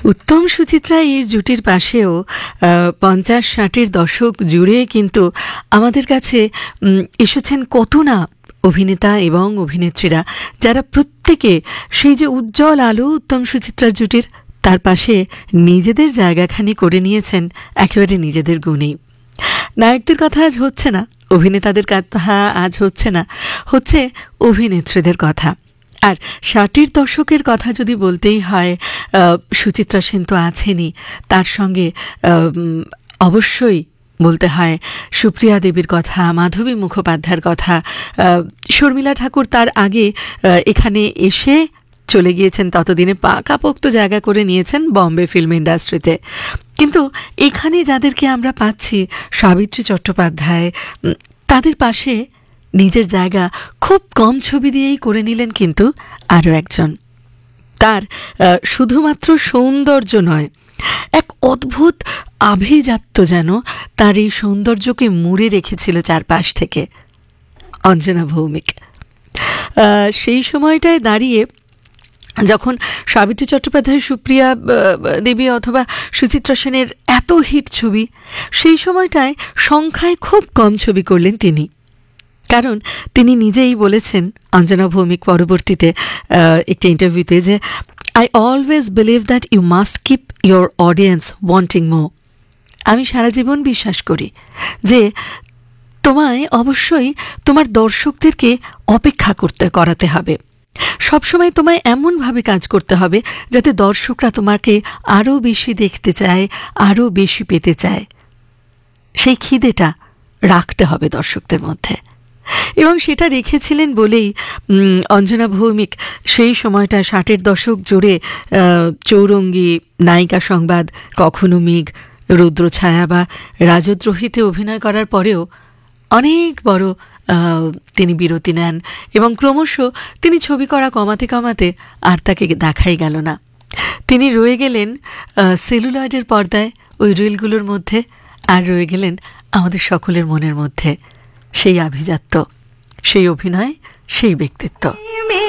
উত্তম সুচিত্রা এর জুটির পাশেও ৫০-৬০-এর দশক জুড়ে কিন্তু আমাদের কাছে এসেছেন কত না অভিনেতা এবং অভিনেত্রীরা, যারা প্রত্যেকে সেই যে উজ্জ্বল আলো উত্তম সুচিত্রার জুটির, তার পাশে নিজেদের জায়গাখানি করে নিয়েছেন একেবারে নিজেদের গুণেই। নায়কদের কথা আজ হচ্ছে না, অভিনেতাদের কথা আজ হচ্ছে না, হচ্ছে অভিনেত্রীদের কথা। আর ৬০-এর দশকের কথা যদি বলতেই হয়, সুচিত্রা সেন তো আছেনই, তার সঙ্গে অবশ্যই বলতে হয় সুপ্রিয়া দেবীর কথা, মাধবী মুখোপাধ্যায়ের কথা। শর্মিলা ঠাকুর তার আগে এখানে এসে চলে গিয়েছেন, ততদিনে পাকাপোক্ত জায়গা করে নিয়েছেন বম্বে ফিল্ম ইন্ডাস্ট্রিতে। কিন্তু এখানে যাদেরকে আমরা পাচ্ছি, সাবিত্রী চট্টোপাধ্যায়, তাদের পাশে নিজের জায়গা খুব কম ছবি দিয়েই করে নিলেন কিন্তু আরও একজন। তার শুধুমাত্র সৌন্দর্য নয়, এক অদ্ভুত আভিজাত্য যেন তার এই সৌন্দর্যকে মুড়ে রেখেছিল চারপাশ থেকে, অঞ্জনা ভৌমিক। সেই সময়টায় দাঁড়িয়ে যখন সাবিত্রী চট্টোপাধ্যায়, সুপ্রিয়া দেবী অথবা সুচিত্রা সেনের এত হিট ছবি, সেই সময়টায় সংখ্যায় খুব কম ছবি করলেন তিনি। কারণ তিনি নিজেই বলেছেন, অঞ্জনা ভৌমিক পরবর্তীতে একটি ইন্টারভিউতে, যে I always believe that you must keep your audience wanting মোর। আমি সারা জীবন বিশ্বাস করি যে তোমায় অবশ্যই তোমার দর্শকদেরকে অপেক্ষা করাতে হবে, সবসময় তোমায় এমনভাবে কাজ করতে হবে যাতে দর্শকরা তোমাকে আরও বেশি দেখতে চায়, আরও বেশি পেতে চায়। সেই খিদেটা রাখতে হবে দর্শকদের মধ্যে, এবং সেটা রেখেছিলেন বলেই অঞ্জনা ভৌমিক সেই সময়টা ৬০-এর দশক জুড়ে চৌরঙ্গী, নায়িকা সংবাদ, কখনো মেঘ, রুদ্রছায়া বা রাজদ্রোহীতে অভিনয় করার পরেও অনেক বড় তিনি বিরতি নেন, এবং ক্রমশ তিনি ছবি করা কমাতে কমাতে আর তাকে দেখাই গেল না। তিনি রয়ে গেলেন সেলুলয়েডের পর্দায়, ওই রিলগুলোর মধ্যে, আর রয়ে গেলেন আমাদের সকলের মনের মধ্যে সেই আভিজাত্য, সেই অভিনয়, সেই ব্যক্তিত্ব।